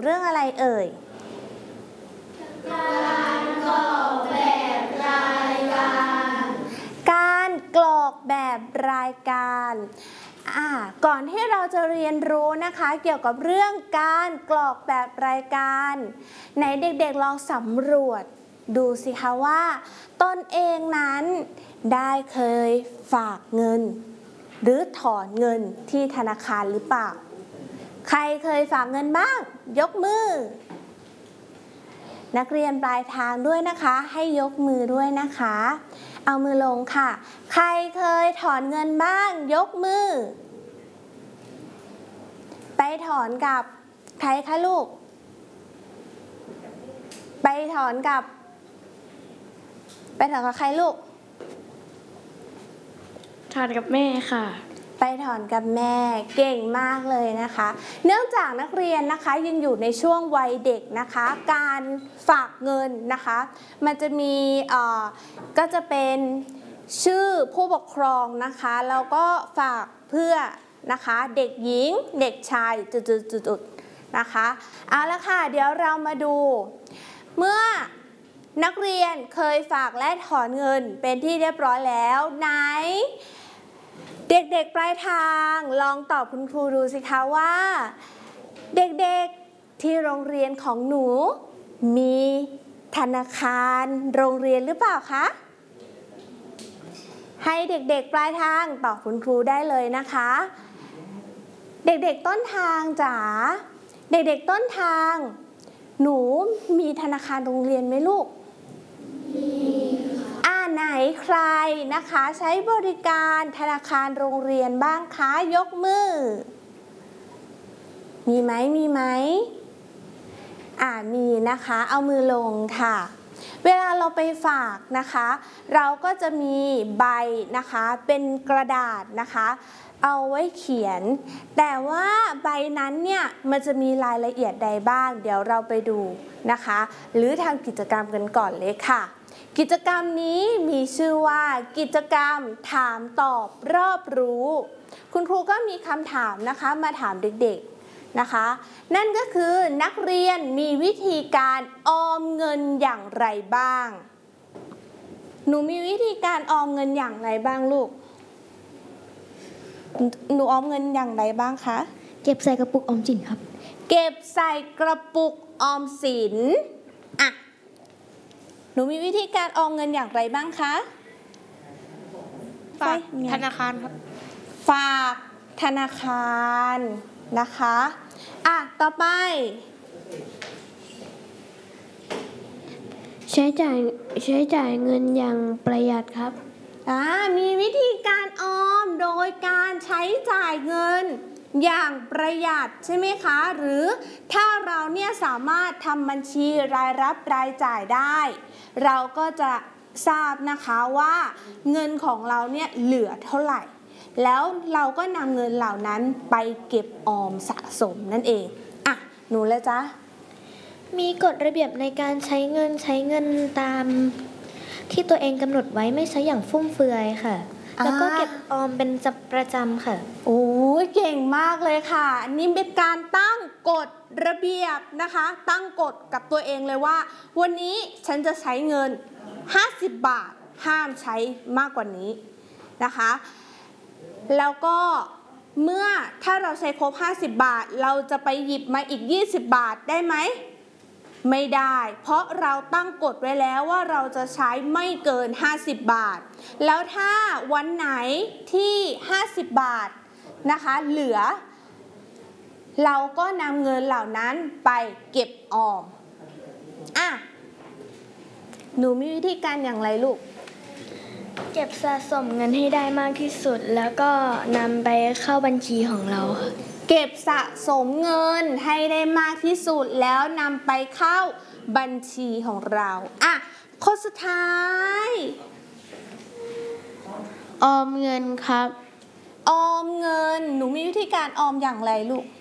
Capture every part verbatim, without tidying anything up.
เรื่องอะไรเอ่ยการกรอกแบบรายการการกรอกแบบรายการอ่าก่อนที่เราจะเรียนรู้นะคะเกี่ยวกับเรื่องการกรอกแบบรายการไหนเด็กๆลองสำรวจดูสิคะว่าตนเองนั้นได้เคยฝากเงินหรือถอนเงินที่ธนาคารหรือเปล่าใครเคยฝากเงินบ้างยกมือนักเรียนปลายทางด้วยนะคะให้ยกมือด้วยนะคะเอามือลงค่ะใครเคยถอนเงินบ้างยกมือไปถอนกับใครคะลูกไปถอนกับไปถอนกับใครลูกถอนกับแม่ค่ะไปถอนกับแม่เก่งมากเลยนะคะเนื่องจากนักเรียนนะคะยังอยู่ในช่วงวัยเด็กนะคะการฝากเงินนะคะมันจะมีเอ่อก็จะเป็นชื่อผู้ปกครองนะคะแล้วก็ฝากเพื่อนะคะเด็กหญิงเด็กชายจุดๆๆนะคะเอาละค่ะเดี๋ยวเรามาดูเมื่อนักเรียนเคยฝากและถอนเงินเป็นที่เรียบร้อยแล้วไหนเด็กๆปลายทางลองตอบคุณครูดูสิคะว่าเด็กๆที่โรงเรียนของหนูมีธนาคารโรงเรียนหรือเปล่าคะให้เด็กๆปลายทางตอบคุณครูได้เลยนะคะเด็กๆต้นทางจ๋าเด็กๆต้นทางหนูมีธนาคารโรงเรียนไหมลูกมีอ่าไหนใครนะคะใช้บริการธนาคารโรงเรียนบ้างคะยกมือมีไหมมีไหมอ่ามีนะคะเอามือลงค่ะเวลาเราไปฝากนะคะเราก็จะมีใบนะคะเป็นกระดาษนะคะเอาไว้เขียนแต่ว่าใบนั้นเนี่ยมันจะมีรายละเอียดใดบ้างเดี๋ยวเราไปดูนะคะหรือทำกิจกรรมกันก่อนเลยค่ะกิจกรรมนี้มีชื่อว่ากิจกรรมถามตอบรอบรู้คุณครูก็มีคำถามนะคะมาถามเด็กๆนะคะนั่นก็คือนักเรียนมีวิธีการออมเงินอย่างไรบ้างหนูมีวิธีการออมเงินอย่างไรบ้างลูกหนูออมเงินอย่างไรบ้างคะเก็บใส่กระปุกออมสินครับเก็บใส่กระปุกออมสินอ่ะหนูมีวิธีการออมเงินอย่างไรบ้างคะฝากธนาคารครับฝากธนาคารนะคะอ่ะต่อไปใช้จ่ายใช้จ่ายเงินอย่างประหยัดครับอ่ามีวิธีการออมโดยการใช้จ่ายเงินอย่างประหยัดใช่ไหมคะหรือถ้าเราเนี่ยสามารถทำบัญชีรายรับรายจ่ายได้เราก็จะทราบนะคะว่าเงินของเราเนี่ยเหลือเท่าไหร่แล้วเราก็นำเงินเหล่านั้นไปเก็บออมสะสมนั่นเองอ่ะหนูแล้วจ๊ะมีกฎระเบียบในการใช้เงินใช้เงินตามที่ตัวเองกำหนดไว้ไม่ใช้อย่างฟุ่มเฟือยค่ะแล้วก็เก็บออมเป็นประจำค่ะโอ้ยเก่งมากเลยค่ะอันนี้เป็นการตั้งกฎระเบียบนะคะตั้งกฎกับตัวเองเลยว่าวันนี้ฉันจะใช้เงินห้าสิบบาทห้ามใช้มากกว่านี้นะคะแล้วก็เมื่อถ้าเราใช้ครบห้าสิบบาทเราจะไปหยิบมาอีกยี่สิบบาทได้ไหมไม่ได้เพราะเราตั้งกฎไว้แล้วว่าเราจะใช้ไม่เกินห้าสิบบาทแล้วถ้าวันไหนที่ห้าสิบบาทนะคะเหลือเราก็นำเงินเหล่านั้นไปเก็บออมอ่ะหนูมีวิธีการอย่างไรลูกเก็บสะสมเงินให้ได้มากที่สุดแล้วก็นำไปเข้าบัญชีของเราค่ะเก็บสะสมเงินให้ได้มากที่สุดแล้วนำไปเข้าบัญชีของเราอ่ะข้อสุดท้ายออมเงินครับออมเงินหนูมีวิธีการออมอย่างไรลูก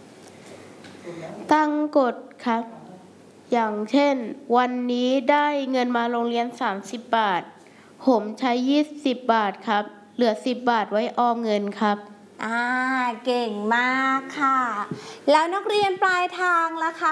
ตั้งกฎครับอย่างเช่นวันนี้ได้เงินมาโรงเรียนสามสิบบาทผมใช้ยี่สิบบาทครับเหลือสิบบาทไว้ออมเงินครับอ่าเก่งมากค่ะแล้วนักเรียนปลายทางล่ะคะ